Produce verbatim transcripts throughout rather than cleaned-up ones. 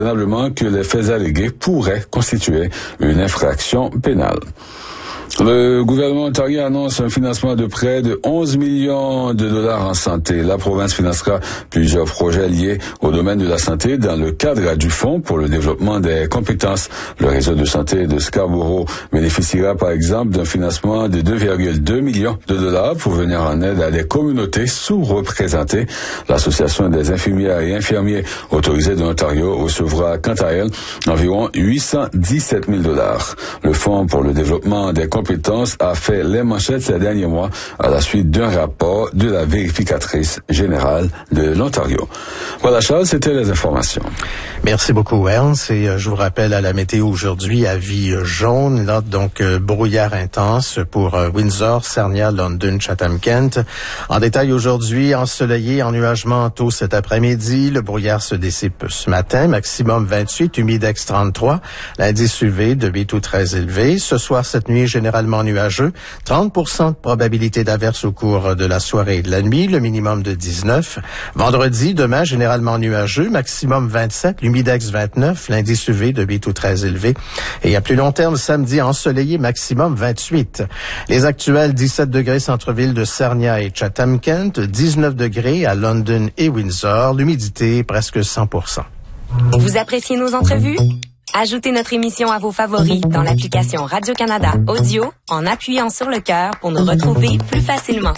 que les faits allégués pourraient constituer une infraction pénale. Le gouvernement ontarien annonce un financement de près de onze millions de dollars en santé. La province financera plusieurs projets liés au domaine de la santé dans le cadre du Fonds pour le développement des compétences. Le réseau de santé de Scarborough bénéficiera par exemple d'un financement de deux virgule deux millions de dollars pour venir en aide à des communautés sous-représentées. L'Association des infirmières et infirmiers autorisés de l'Ontario recevra quant à elle environ huit cent dix-sept mille dollars. Le Fonds pour le développement des compétences a fait les manchettes ces derniers mois à la suite d'un rapport de la vérificatrice générale de l'Ontario. Voilà, Charles, c'était les informations. Merci beaucoup, Ernst. Et euh, je vous rappelle à la météo aujourd'hui, avis euh, jaune, là, donc euh, brouillard intense pour euh, Windsor, Sarnia, London, Chatham-Kent. En détail aujourd'hui, ensoleillé, ennuagement tôt cet après-midi. Le brouillard se dissipe ce matin, maximum vingt-huit, humidex trente-trois. L'indice U V de B deux très élevé. Ce soir, cette nuit, généralement nuageux. trente pour cent de probabilité d'averse au cours de la soirée et de la nuit, le minimum de dix-neuf. Vendredi, demain, généralement nuageux, maximum vingt-sept, humidex vingt-neuf, l'indice U V de B deux très élevé. Et à plus long terme, samedi, ensoleillé, maximum vingt-huit. Les actuels, dix-sept degrés centre-ville de Sarnia et Chatham-Kent, dix-neuf degrés à London et Windsor, l'humidité presque cent pour cent. Vous appréciez nos entrevues? Ajoutez notre émission à vos favoris dans l'application Radio-Canada Audio en appuyant sur le cœur pour nous retrouver plus facilement.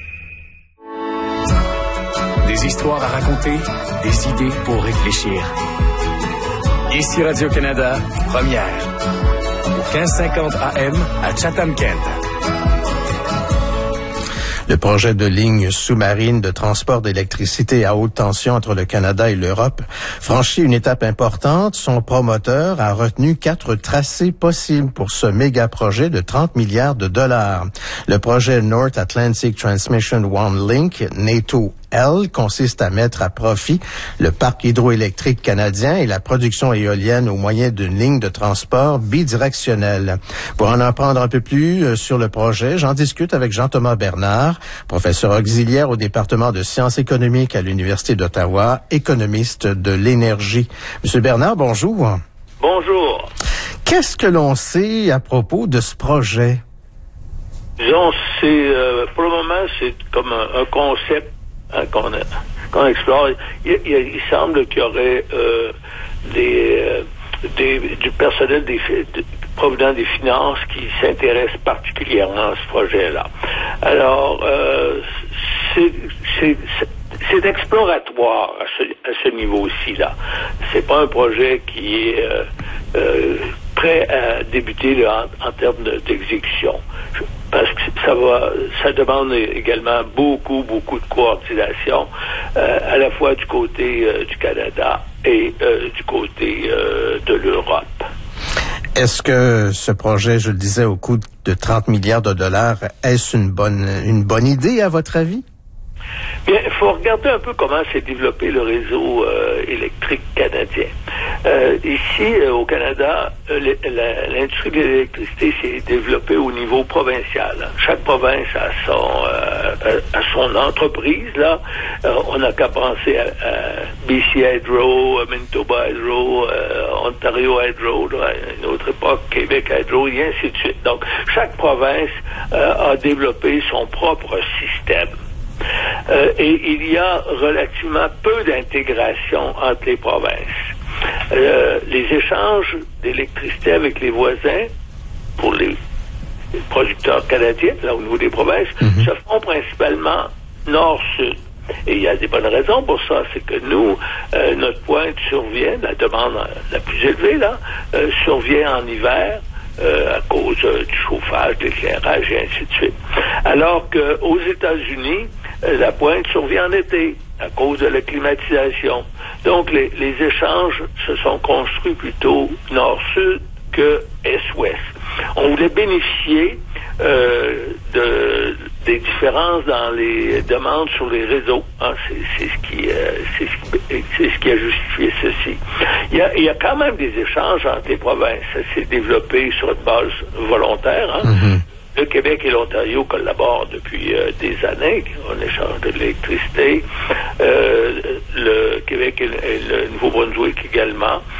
Des histoires à raconter, des idées pour réfléchir. Ici Radio-Canada, première. Au quinze cinquante A M à Chatham-Kent. Le projet de ligne sous-marine de transport d'électricité à haute tension entre le Canada et l'Europe franchit une étape importante. Son promoteur a retenu quatre tracés possibles pour ce méga projet de trente milliards de dollars. Le projet North Atlantic Transmission One Link, NATO L, consiste à mettre à profit le parc hydroélectrique canadien et la production éolienne au moyen d'une ligne de transport bidirectionnelle. Pour en apprendre un peu plus sur le projet, j'en discute avec Jean-Thomas Bernard, professeur auxiliaire au département de sciences économiques à l'Université d'Ottawa, économiste de l'énergie. Monsieur Bernard, bonjour. Bonjour. Qu'est-ce que l'on sait à propos de ce projet? Disons, c'est, euh, pour le moment, c'est comme un, un concept hein, qu'on, qu'on explore. Il, il, il semble qu'il y aurait euh, des, euh, des, du personnel des, de, provenant des finances qui s'intéresse particulièrement à ce projet-là. Alors, euh, c'est, c'est, c'est, c'est exploratoire à ce, à ce niveau-ci, là. C'est pas un projet qui est euh, euh, prêt à débuter là, en, en termes de, d'exécution. Parce que ça va, ça demande également beaucoup, beaucoup de coordination, euh, à la fois du côté euh, du Canada et euh, du côté euh, de l'Europe. Est-ce que ce projet, je le disais, au coût de trente milliards de dollars, est-ce une bonne, une bonne idée à votre avis? Bien, il faut regarder un peu comment s'est développé le réseau euh, électrique canadien. Euh, ici, euh, au Canada, euh, la, l'industrie de l'électricité s'est développée au niveau provincial. Chaque province a son, euh, a son entreprise. Là, euh, on n'a qu'à penser à, à B C Hydro, Manitoba Hydro, euh, Ontario Hydro, là, à une autre époque, Québec Hydro, et ainsi de suite. Donc, chaque province euh, a développé son propre système. Euh, et il y a relativement peu d'intégration entre les provinces. Euh, les échanges d'électricité avec les voisins, pour les producteurs canadiens, là au niveau des provinces, mm-hmm. se font principalement nord-sud. Et il y a des bonnes raisons pour ça. C'est que nous, euh, notre pointe survient, la demande la plus élevée, là, euh, survient en hiver. Euh, à cause euh, du chauffage, de l'éclairage et ainsi de suite. Alors qu'aux États-Unis, euh, la pointe survient en été à cause de la climatisation. Donc les, les échanges se sont construits plutôt nord-sud que est-ouest. On voulait bénéficier euh, de, des différences dans les demandes sur les réseaux. Hein, c'est, c'est, ce qui, euh, c'est, ce qui, c'est ce qui a justifié ceci. Il y a, il y a quand même des échanges entre les provinces. Ça s'est développé sur une base volontaire. Hein. Mm-hmm. Le Québec et l'Ontario collaborent depuis euh, des années. On échange de l'électricité. Euh, le Québec et le, et le Nouveau-Brunswick également.